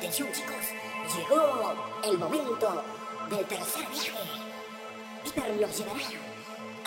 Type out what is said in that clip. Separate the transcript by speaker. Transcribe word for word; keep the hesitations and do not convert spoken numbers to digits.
Speaker 1: Atención chicos, llegó el momento del tercer viaje. Peter los llevará